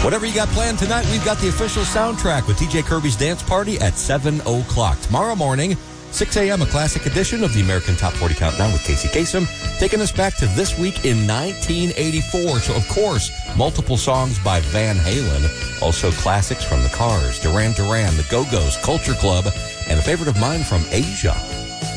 Whatever you got planned tonight, we've got the official soundtrack with TJ Kirby's Dance Party at 7 o'clock. Tomorrow morning, 6 a.m., a classic edition of the American Top 40 Countdown with Casey Kasem, taking us back to this week in 1984. So, of course, multiple songs by Van Halen, also classics from The Cars, Duran Duran, The Go-Go's, Culture Club, and a favorite of mine from Asia.